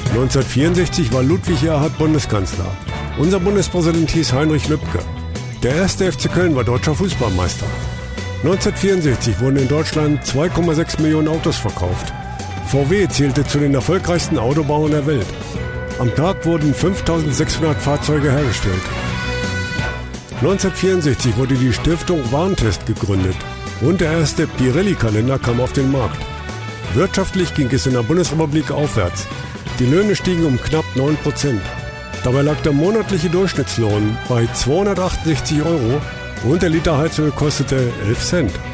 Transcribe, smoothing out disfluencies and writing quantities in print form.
1964 war Ludwig Erhard Bundeskanzler. Unser Bundespräsident hieß Heinrich Lübke. Der erste FC Köln war deutscher Fußballmeister. 1964 wurden in Deutschland 2,6 Millionen Autos verkauft. VW zählte zu den erfolgreichsten Autobauern der Welt. Am Tag wurden 5.600 Fahrzeuge hergestellt. 1964 wurde die Stiftung Warentest gegründet und der erste Pirelli-Kalender kam auf den Markt. Wirtschaftlich ging es in der Bundesrepublik aufwärts. Die Löhne stiegen um knapp 9%. Dabei lag der monatliche Durchschnittslohn bei 268 € und der Liter Heizöl kostete 11 Cent.